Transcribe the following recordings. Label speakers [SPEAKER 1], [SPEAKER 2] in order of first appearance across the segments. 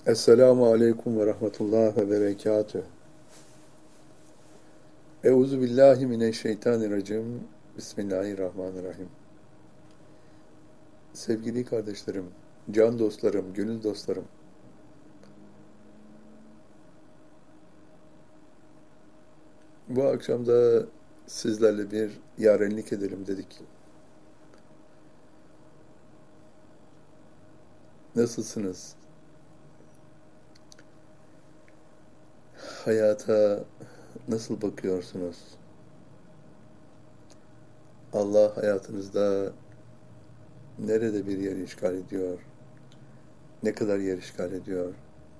[SPEAKER 1] Esselamu aleyküm ve rahmetullah ve berekatüh. Euzu billahi mineşşeytanirracim. Bismillahirrahmanirrahim. Sevgili kardeşlerim, can dostlarım, gönül dostlarım. Bu akşam da sizlerle bir yarenlik edelim dedik. Nasılsınız? Hayata nasıl bakıyorsunuz? Allah hayatınızda nerede bir yer işgal ediyor? Ne kadar yer işgal ediyor?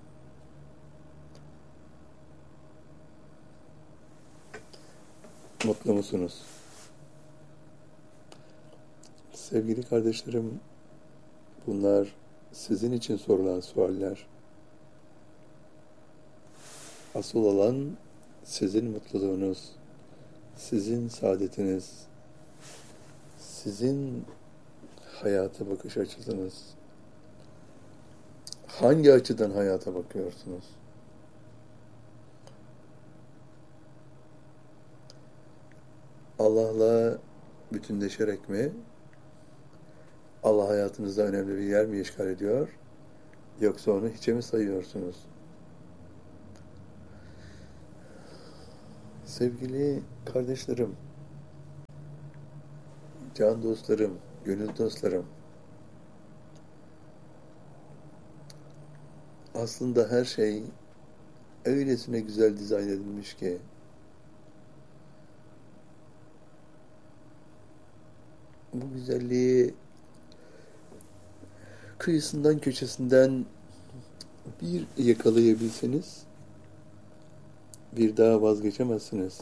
[SPEAKER 1] Mutlu musunuz? Sevgili kardeşlerim, bunlar sizin için sorulan sualler. Asıl olan sizin mutluluğunuz, sizin saadetiniz, sizin hayata bakış açınız. Hangi açıdan hayata bakıyorsunuz? Allah'la bütünleşerek mi? Allah hayatınızda önemli bir yer mi işgal ediyor? Yoksa onu hiçe mi sayıyorsunuz? Sevgili kardeşlerim, can dostlarım, gönül dostlarım, aslında her şey öylesine güzel dizayn edilmiş ki, bu güzelliği kıyısından köşesinden bir yakalayabilseniz, bir daha vazgeçemezsiniz.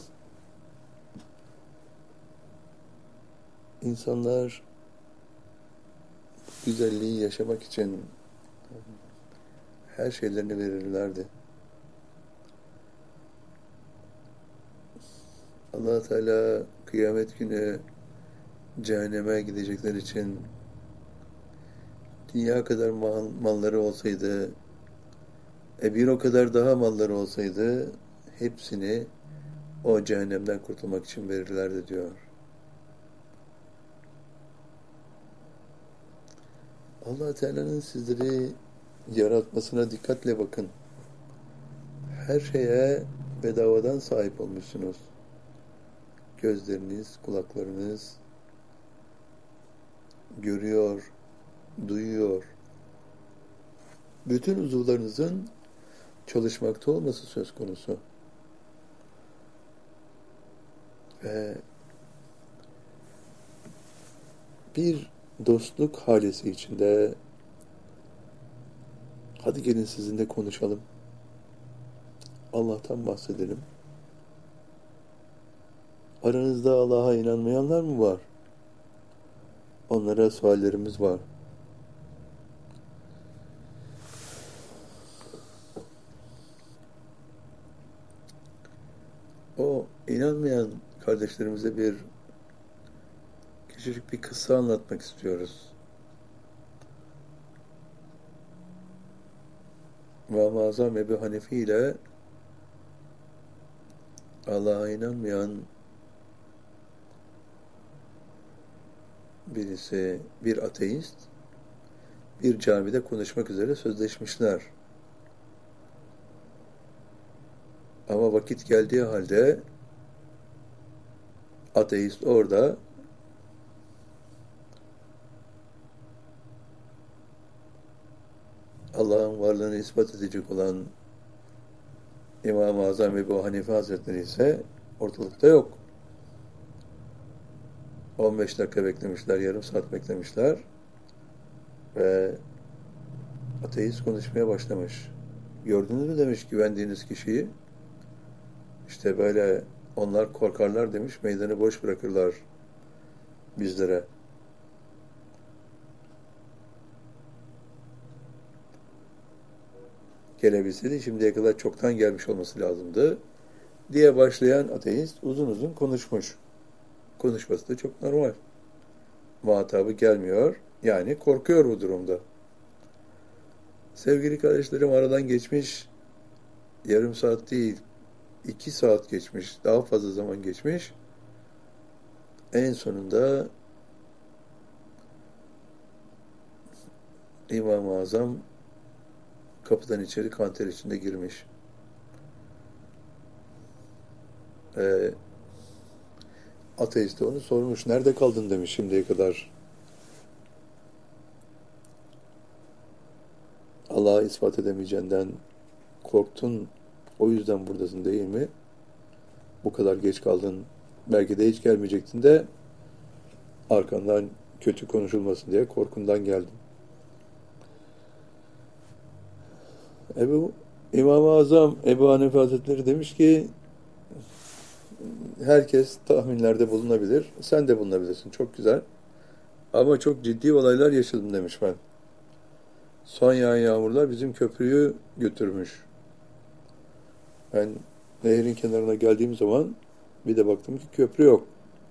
[SPEAKER 1] İnsanlar güzelliği yaşamak için her şeylerini verirlerdi. Allah Teala kıyamet günü cehenneme gidecekler için dünya kadar malları olsaydı, bir o kadar daha malları olsaydı, hepsini o cehennemden kurtulmak için verirlerdi diyor. Allah Teala'nın sizleri yaratmasına dikkatle bakın. Her şeye bedavadan sahip olmuşsunuz. Gözleriniz, kulaklarınız görüyor, duyuyor. Bütün uzuvlarınızın çalışmakta olması söz konusu. Ve bir dostluk halesi içinde hadi gelin sizinle konuşalım. Allah'tan bahsedelim. Aranızda Allah'a inanmayanlar mı var? Onlara suallerimiz var. O inanmayan kardeşlerimize küçücük bir kıssa anlatmak istiyoruz. İmam-ı Azam Ebu Hanife ile Allah'a inanmayan birisi, bir ateist, bir camide konuşmak üzere sözleşmişler. Ama vakit geldiği halde ateist orada Allah'ın varlığını ispat edecek olan İmam-ı Azam Ebu Hanife Hazretleri ise ortalıkta yok. 15 dakika beklemişler, yarım saat beklemişler ve ateist konuşmaya başlamış. Gördünüz mü demiş güvendiğiniz kişiyi? İşte böyle onlar korkarlar demiş, meydanı boş bırakırlar bizlere. Gelebilseydi şimdiye kadar çoktan gelmiş olması lazımdı diye başlayan ateist uzun uzun konuşmuş. Konuşması da çok normal. Muhatabı gelmiyor, yani korkuyor bu durumda. Sevgili kardeşlerim, aradan geçmiş yarım saat değil, 2 saat geçmiş, daha fazla zaman geçmiş. En sonunda İmam-ı Azam kapıdan içeri kanter içinde girmiş. Ateist de onu sormuş. Nerede kaldın demiş şimdiye kadar. Allah'ı ispat edemeyeceğinden korktun. O yüzden buradasın değil mi? Bu kadar geç kaldın. Belki de hiç gelmeyecektin de arkandan kötü konuşulmasın diye korkundan geldin. İmam-ı Azam Ebu Hanife Hazretleri demiş ki herkes tahminlerde bulunabilir. Sen de bulunabilirsin. Çok güzel. Ama çok ciddi olaylar yaşadım demiş ben. Son yağan yağmurlar bizim köprüyü götürmüş. Ben nehrin kenarına geldiğim zaman bir de baktım ki köprü yok.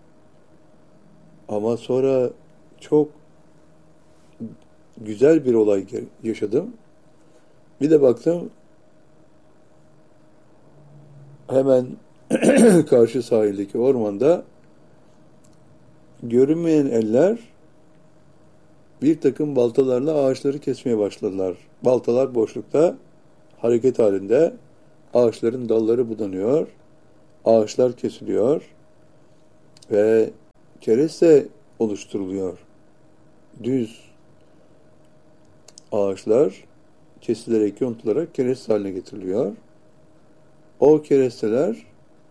[SPEAKER 1] Ama sonra çok güzel bir olay yaşadım. Bir de baktım hemen karşı sahildeki ormanda görünmeyen eller bir takım baltalarla ağaçları kesmeye başladılar. Baltalar boşlukta, hareket halinde, ağaçların dalları budanıyor, ağaçlar kesiliyor ve kereste oluşturuluyor. Düz ağaçlar kesilerek, yontularak kereste haline getiriliyor. O keresteler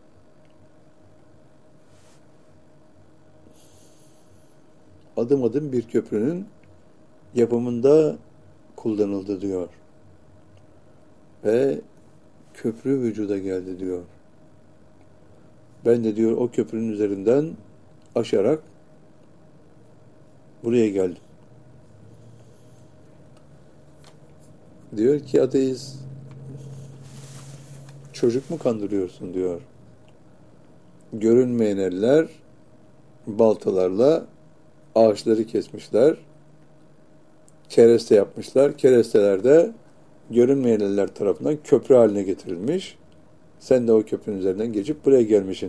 [SPEAKER 1] adım adım bir köprünün yapımında kullanıldı diyor. Ve köprü vücuda geldi diyor. Ben de diyor o köprünün üzerinden aşarak buraya geldim. Diyor ki ateist, çocuk mu kandırıyorsun diyor. Görünmeyen eller baltalarla ağaçları kesmişler. Kereste yapmışlar. Keresteler de görünmeyen eller tarafından köprü haline getirilmiş. Sen de o köprünün üzerinden geçip buraya gelmişsin.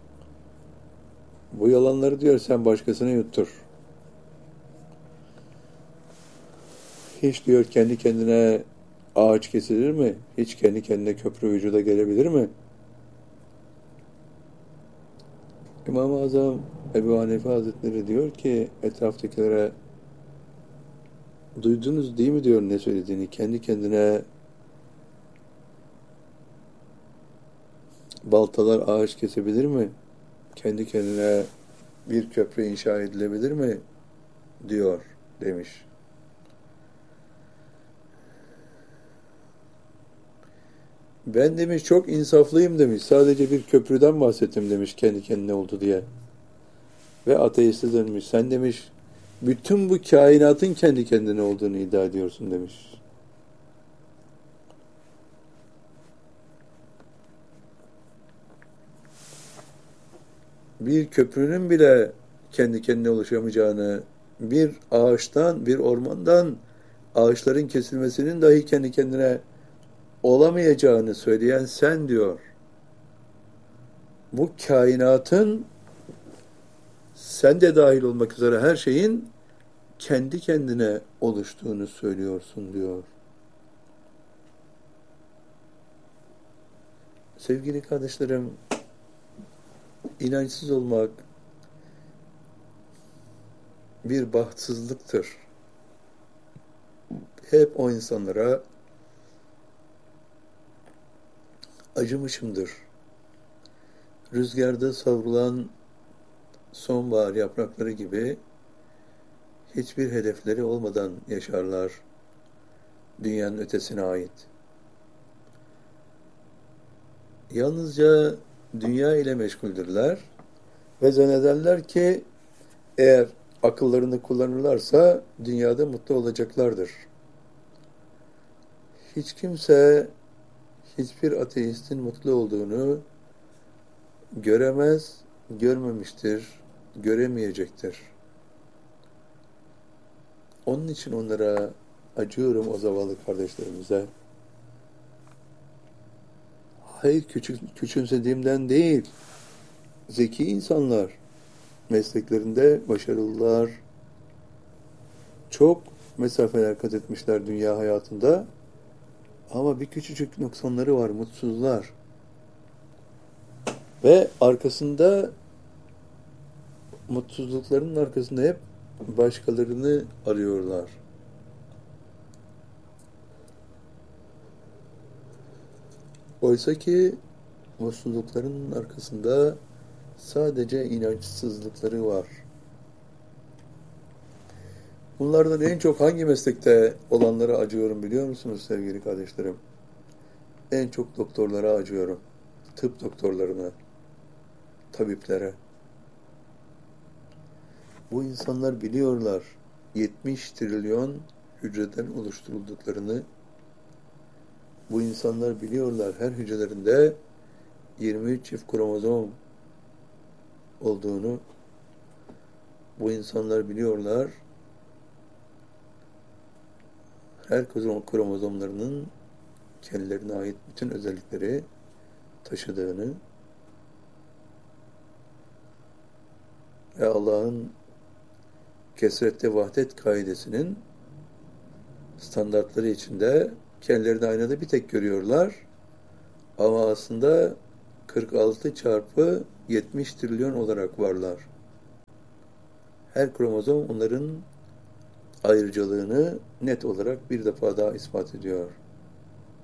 [SPEAKER 1] Bu yalanları diyor sen başkasına yuttur. Hiç diyor kendi kendine ağaç kesilir mi? Hiç kendi kendine köprü vücuda gelebilir mi? İmam-ı Azam Ebu Hanife Hazretleri diyor ki etraftakilere duydunuz değil mi diyor ne söylediğini. Kendi kendine baltalar ağaç kesebilir mi? Kendi kendine bir köprü inşa edilebilir mi? Diyor demiş. Ben demiş çok insaflıyım demiş. Sadece bir köprüden bahsettim demiş kendi kendine oldu diye. Ve ateiste dönmüş. Sen demiş bütün bu kainatın kendi kendine olduğunu iddia ediyorsun demiş. Bir köprünün bile kendi kendine oluşamayacağını, bir ağaçtan, bir ormandan ağaçların kesilmesinin dahi kendi kendine olamayacağını söyleyen sen diyor. Bu kainatın sen de dahil olmak üzere her şeyin kendi kendine oluştuğunu söylüyorsun diyor. Sevgili kardeşlerim, inançsız olmak bir bahtsızlıktır. Hep o insanlara acımışımdır. Rüzgarda savrulan sonbahar yaprakları gibi hiçbir hedefleri olmadan yaşarlar dünyanın ötesine ait. Yalnızca dünya ile meşguldürler ve zannederler ki eğer akıllarını kullanırlarsa dünyada mutlu olacaklardır. Hiç kimse hiçbir ateistin mutlu olduğunu göremez, görmemiştir, göremeyecektir. Onun için onlara acıyorum o zavallı kardeşlerimize. Hayır, küçümsediğimden değil. Zeki insanlar, mesleklerinde başarılılar, çok mesafeler kat etmişler dünya hayatında ama bir küçücük noksanları var, mutsuzlar. Ve arkasında, mutsuzluklarının arkasında hep başkalarını arıyorlar. Oysa ki mutsuzluklarının arkasında sadece inançsızlıkları var. Bunlardan en çok hangi meslekte olanlara acıyorum biliyor musunuz sevgili kardeşlerim? En çok doktorlara acıyorum. Tıp doktorlarına, tabiplere. Bu insanlar biliyorlar 70 trilyon hücreden oluşturulduklarını. Bu insanlar biliyorlar her hücrelerinde 23 çift kromozom olduğunu. Bu insanlar biliyorlar her kromozomlarının kendilerine ait bütün özellikleri taşıdığını ve Allah'ın kesrette vahdet kaidesinin standartları içinde kendilerini aynada bir tek görüyorlar ama aslında 46 çarpı 70 trilyon olarak varlar. Her kromozom onların ayrıcalığını net olarak bir defa daha ispat ediyor.